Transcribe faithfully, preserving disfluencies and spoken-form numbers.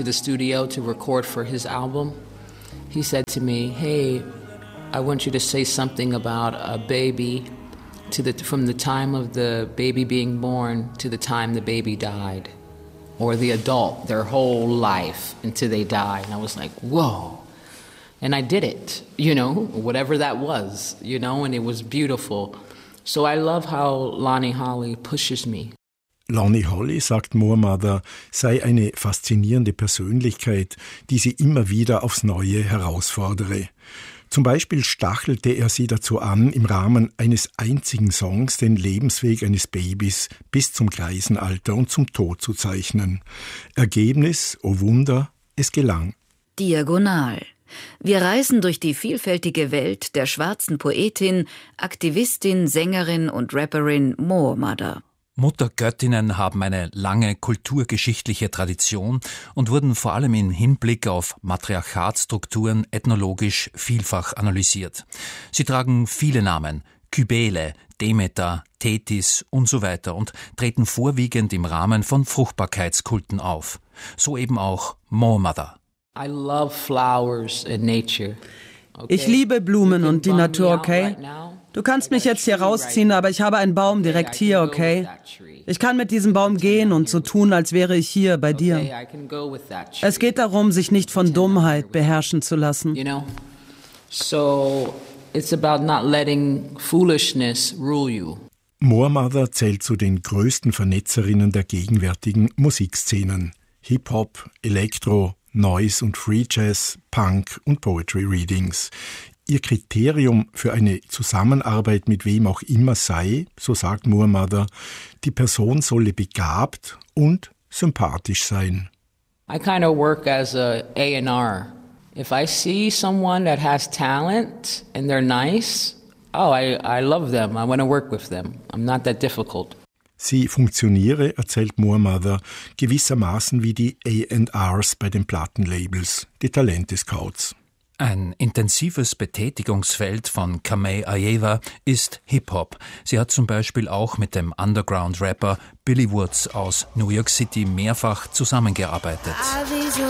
to the studio to record for his album, he said to me, "Hey, I want you to say something about a baby to the from the time of the baby being born to the time the baby died, or the adult, their whole life until they die." And I was like, whoa. And I did it, you know, whatever that was, you know, and it was beautiful. So I love how Lonnie Holley pushes me. Lonnie Holley, sagt Moor Mother, sei eine faszinierende Persönlichkeit, die sie immer wieder aufs Neue herausfordere. Zum Beispiel stachelte er sie dazu an, im Rahmen eines einzigen Songs den Lebensweg eines Babys bis zum Greisenalter und zum Tod zu zeichnen. Ergebnis, oh Wunder, es gelang. Diagonal. Wir reisen durch die vielfältige Welt der schwarzen Poetin, Aktivistin, Sängerin und Rapperin Moor Mother. Muttergöttinnen haben eine lange kulturgeschichtliche Tradition und wurden vor allem im Hinblick auf Matriarchatsstrukturen ethnologisch vielfach analysiert. Sie tragen viele Namen: Kybele, Demeter, Tethys und so weiter und treten vorwiegend im Rahmen von Fruchtbarkeitskulten auf. So eben auch Moor Mother. I love flowers and nature. Okay? Ich liebe Blumen und die Natur, okay? Du kannst mich jetzt hier rausziehen, aber ich habe einen Baum direkt hier, okay? Ich kann mit diesem Baum gehen und so tun, als wäre ich hier bei dir. Es geht darum, sich nicht von Dummheit beherrschen zu lassen. So it's about not letting foolishness rule you. Moor Mother zählt zu den größten Vernetzerinnen der gegenwärtigen Musikszenen. Hip-Hop, Elektro, Noise und Free Jazz, Punk und Poetry Readings. Ihr Kriterium für eine Zusammenarbeit mit wem auch immer sei, so sagt Moor Mother, die Person solle begabt und sympathisch sein. I kind of work as a A and R. If I see someone that has talent and they're nice, oh, I, I love them. I want to work with them. I'm not that difficult. Sie funktioniere, erzählt Moor Mother, gewissermaßen wie die A and Rs bei den Plattenlabels, die Talente-Scouts. Ein intensives Betätigungsfeld von Kamei Ajeva ist Hip-Hop. Sie hat zum Beispiel auch mit dem Underground-Rapper Billy Woods aus New York City mehrfach zusammengearbeitet.